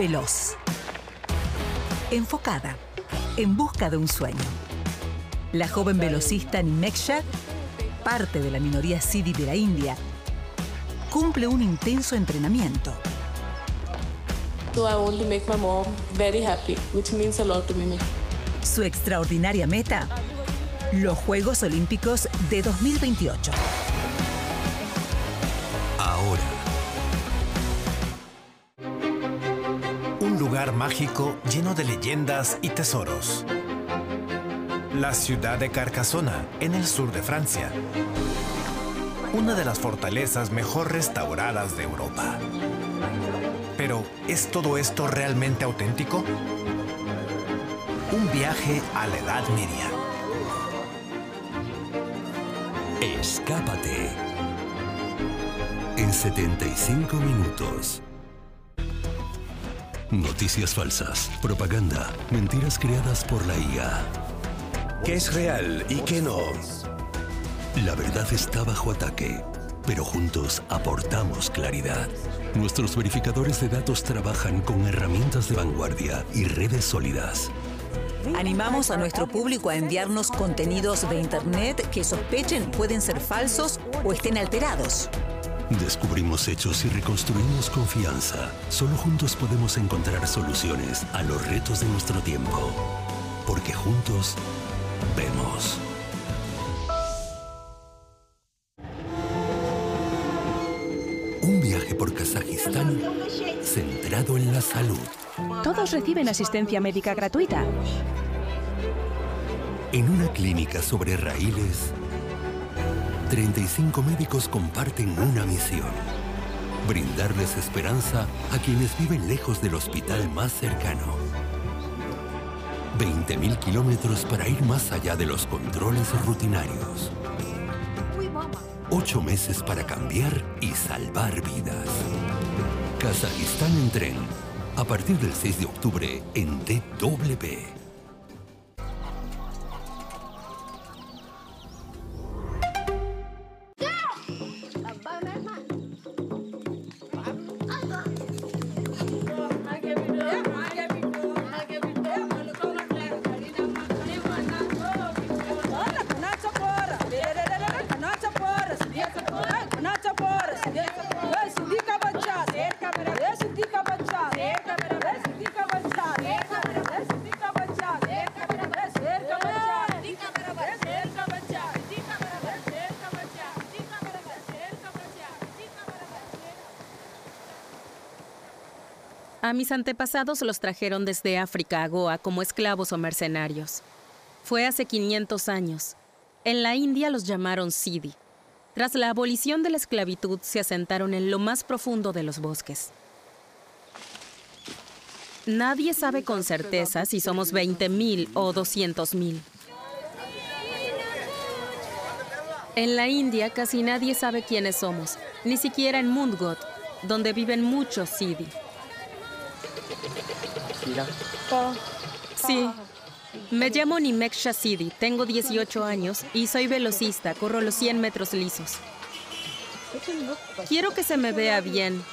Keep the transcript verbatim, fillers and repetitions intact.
Veloz. Enfocada, en busca de un sueño. La joven velocista Nimeksha, parte de la minoría Sidi de la India, cumple un intenso entrenamiento. So I want to make my mom very happy, which means a lot to me. Su extraordinaria meta, los Juegos Olímpicos de dos mil veintiocho. Ahora. Un lugar mágico lleno de leyendas y tesoros. La ciudad de Carcassonne, en el sur de Francia. Una de las fortalezas mejor restauradas de Europa. Pero, ¿es todo esto realmente auténtico? Un viaje a la Edad Media. Escápate. En setenta y cinco minutos. Noticias falsas, propaganda, mentiras creadas por la I A. ¿Qué es real y qué no? La verdad está bajo ataque, pero juntos aportamos claridad. Nuestros verificadores de datos trabajan con herramientas de vanguardia y redes sólidas. Animamos a nuestro público a enviarnos contenidos de Internet que sospechen pueden ser falsos o estén alterados. Descubrimos hechos y reconstruimos confianza. Solo juntos podemos encontrar soluciones a los retos de nuestro tiempo. Porque juntos vemos. Un viaje por Kazajistán centrado en la salud. Todos reciben asistencia médica gratuita. En una clínica sobre raíles, treinta y cinco médicos comparten una misión: brindarles esperanza a quienes viven lejos del hospital más cercano. veinte mil kilómetros para ir más allá de los controles rutinarios. Ocho meses para cambiar y salvar vidas. Kazajistán en tren. A partir del seis de octubre en D W. A mis antepasados los trajeron desde África a Goa como esclavos o mercenarios. Fue hace quinientos años. En la India los llamaron Sidi. Tras la abolición de la esclavitud, se asentaron en lo más profundo de los bosques. Nadie sabe con certeza si somos veinte mil o doscientos mil. En la India casi nadie sabe quiénes somos, ni siquiera en Mundgot, donde viven muchos Sidi. Sí, me llamo Nimeksha Sidi, tengo dieciocho años y soy velocista, corro los cien metros lisos. Quiero que se me vea bien,